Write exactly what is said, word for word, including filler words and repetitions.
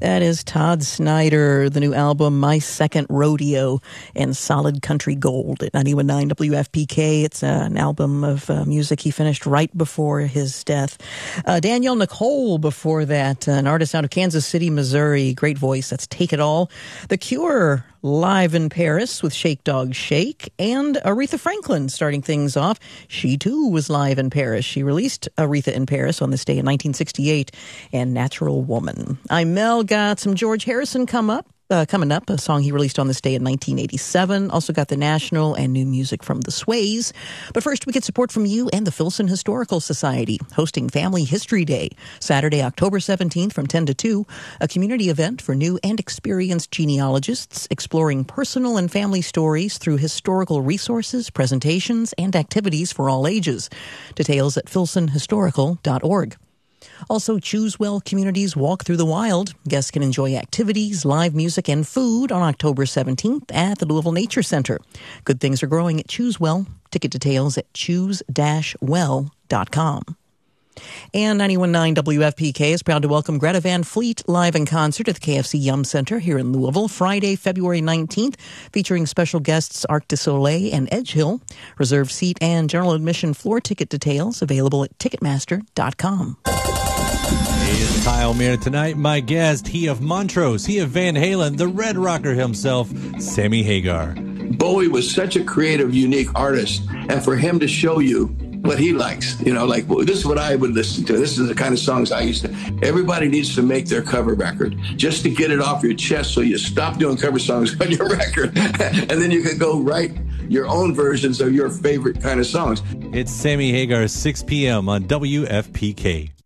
That is Todd Snyder, the new album, My Second Rodeo, and Solid Country Gold at ninety-one point nine W F P K. It's uh, an album of uh, music he finished right before his death. Uh, Danielle Nicole before that, an artist out of Kansas City, Missouri. Great voice. That's Take It All. The Cure live in Paris with Shake Dog Shake, and Aretha Franklin starting things off. She too was live in Paris. She released Aretha in Paris on this day in nineteen sixty-eight, and Natural Woman. I'm Mel. Got some George Harrison come up. Uh, coming up, a song he released on this day in nineteen eighty-seven. Also got the National and new music from the Sways. But first, we get support from you and the Filson Historical Society, hosting Family History Day, Saturday, October seventeenth from ten to two, a community event for new and experienced genealogists exploring personal and family stories through historical resources, presentations, and activities for all ages. Details at filson historical dot org. Also, Choose Well Communities Walk Through the Wild. Guests can enjoy activities, live music, and food on October seventeenth at the Louisville Nature Center. Good things are growing at Choose Well. Ticket details at choose dash well dot com. And ninety-one point nine W F P K is proud to welcome Greta Van Fleet live in concert at the K F C Yum Center here in Louisville, Friday, February nineteenth, featuring special guests Arc du Soleil and Edgehill. Reserved seat and general admission floor ticket details available at ticketmaster dot com. Hey, it's Kyle Mears tonight. My guest, he of Montrose, he of Van Halen, the Red Rocker himself, Sammy Hagar. Bowie was such a creative, unique artist, and for him to show you what he likes, you know, like, well, this is what I would listen to. This is the kind of songs I used to. Everybody needs to make their cover record just to get it off your chest so you stop doing cover songs on your record, and then you can go write your own versions of your favorite kind of songs. It's Sammy Hagar, six p.m. on W F P K.